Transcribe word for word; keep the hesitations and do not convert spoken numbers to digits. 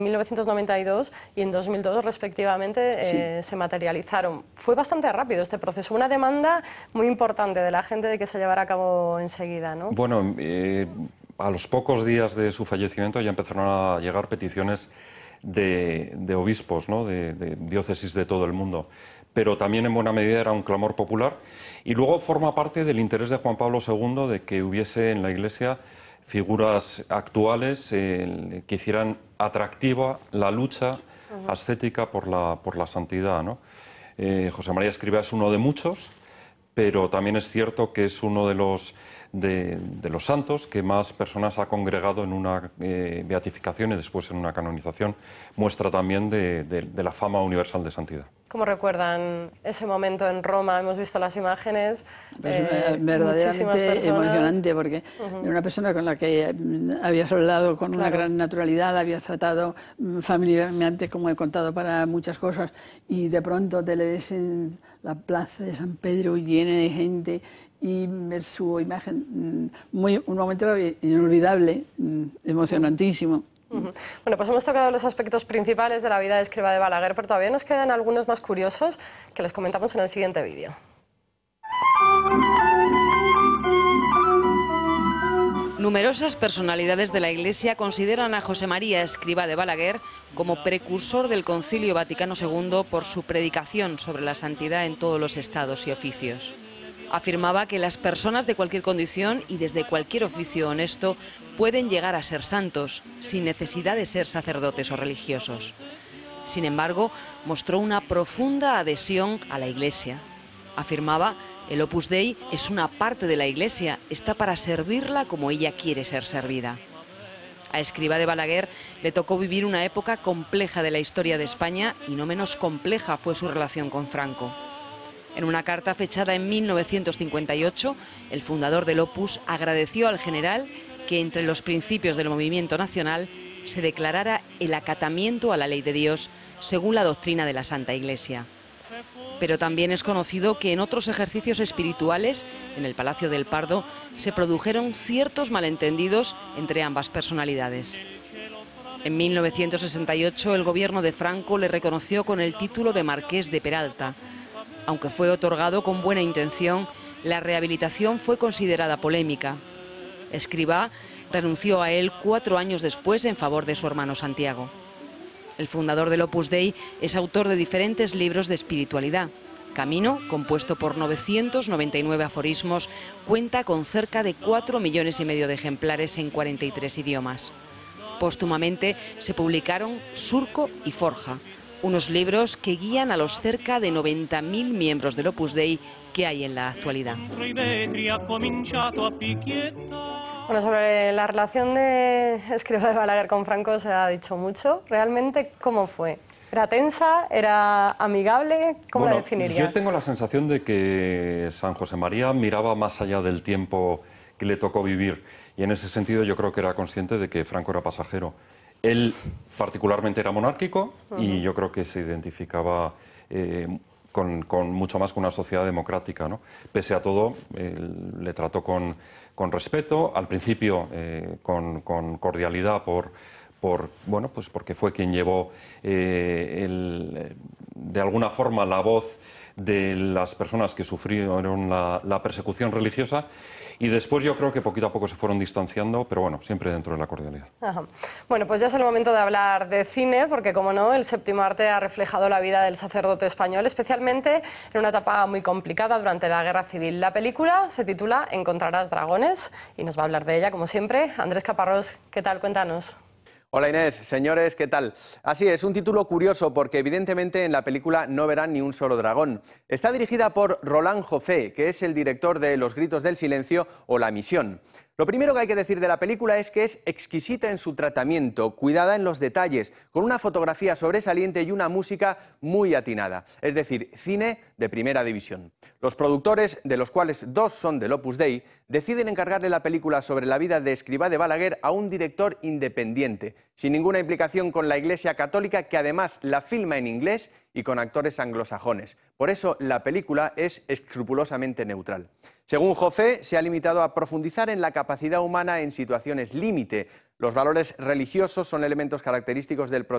mil novecientos noventa y dos y en dos mil dos respectivamente Sí. eh, se materializaron. Fue bastante rápido este proceso, una demanda muy importante de la gente de que se llevara a cabo enseguida, ¿no? Bueno, eh, a los pocos días de su fallecimiento ya empezaron a llegar peticiones de, de obispos, ¿no? de, de diócesis de todo el mundo, pero también en buena medida era un clamor popular y luego forma parte del interés de Juan Pablo segundo de que hubiese en la Iglesia figuras actuales eh, que hicieran atractiva la lucha uh-huh. ascética por la, por la santidad, ¿no? Eh, José María Escrivá es uno de muchos, pero también es cierto que es uno de los, de, de los santos que más personas ha congregado en una eh, beatificación y después en una canonización, muestra también de, de, de la fama universal de santidad. ¿Cómo recuerdan ese momento en Roma? Hemos visto las imágenes. Pues eh, verdaderamente emocionante, porque uh-huh. era una persona con la que habías hablado con claro. una gran naturalidad, la habías tratado familiarmente, como he contado, para muchas cosas, y de pronto te le ves en la plaza de San Pedro llena de gente y ver su imagen, muy, un momento inolvidable, emocionantísimo. Uh-huh. Bueno, pues hemos tocado los aspectos principales de la vida de Escrivá de Balaguer, pero todavía nos quedan algunos más curiosos que les comentamos en el siguiente vídeo. Numerosas personalidades de la Iglesia consideran a José María Escrivá de Balaguer como precursor del Concilio Vaticano segundo por su predicación sobre la santidad en todos los estados y oficios. Afirmaba que las personas de cualquier condición y desde cualquier oficio honesto pueden llegar a ser santos, sin necesidad de ser sacerdotes o religiosos. Sin embargo, mostró una profunda adhesión a la Iglesia. Afirmaba, el Opus Dei es una parte de la Iglesia, está para servirla como ella quiere ser servida. A Escrivá de Balaguer le tocó vivir una época compleja de la historia de España y no menos compleja fue su relación con Franco. En una carta fechada en mil novecientos cincuenta y ocho, el fundador del Opus agradeció al general que entre los principios del movimiento nacional se declarara el acatamiento a la ley de Dios según la doctrina de la Santa Iglesia. Pero también es conocido que en otros ejercicios espirituales, en el Palacio del Pardo, se produjeron ciertos malentendidos entre ambas personalidades. En mil novecientos sesenta y ocho, el gobierno de Franco le reconoció con el título de Marqués de Peralta. Aunque fue otorgado con buena intención, la rehabilitación fue considerada polémica. Escrivá renunció a él cuatro años después en favor de su hermano Santiago. El fundador del Opus Dei es autor de diferentes libros de espiritualidad. Camino, compuesto por novecientos noventa y nueve aforismos, cuenta con cerca de cuatro millones y medio de ejemplares en cuarenta y tres idiomas. Póstumamente se publicaron Surco y Forja, unos libros que guían a los cerca de noventa mil miembros del Opus Dei que hay en la actualidad. Bueno, sobre la relación de Escrivá de Balaguer con Franco se ha dicho mucho. ¿Realmente cómo fue? ¿Era tensa? ¿Era amigable? ¿Cómo bueno, la definiría? Yo tengo la sensación de que San José María miraba más allá del tiempo que le tocó vivir y en ese sentido yo creo que era consciente de que Franco era pasajero. Él particularmente era monárquico uh-huh. y yo creo que se identificaba eh, con, con mucho más con una sociedad democrática, ¿no? Pese a todo, eh, le trató con, con respeto, al principio eh, con, con cordialidad por, por, bueno, pues porque fue quien llevó eh, el, de alguna forma la voz de las personas que sufrieron la, la persecución religiosa y después yo creo que poquito a poco se fueron distanciando, pero bueno, siempre dentro de la cordialidad. Ajá. Bueno, pues ya es el momento de hablar de cine, porque como no, el séptimo arte ha reflejado la vida del sacerdote español, especialmente en una etapa muy complicada durante la Guerra Civil. La película se titula Encontrarás dragones y nos va a hablar de ella, como siempre, Andrés Caparrós. ¿Qué tal? Cuéntanos. Hola Inés, señores, ¿qué tal? Así es, un título curioso porque evidentemente en la película no verán ni un solo dragón. Está dirigida por Roland Joffé, que es el director de Los gritos del silencio o La misión. Lo primero que hay que decir de la película es que es exquisita en su tratamiento, cuidada en los detalles, con una fotografía sobresaliente y una música muy atinada. Es decir, cine de primera división. Los productores, de los cuales dos son del Opus Dei, deciden encargarle la película sobre la vida de Escrivá de Balaguer a un director independiente, sin ninguna implicación con la Iglesia Católica, que además la filma en inglés y con actores anglosajones. Por eso la película es escrupulosamente neutral. Según Joffé, se ha limitado a profundizar en la capacidad humana en situaciones límite. Los valores religiosos son elementos característicos del protagonista.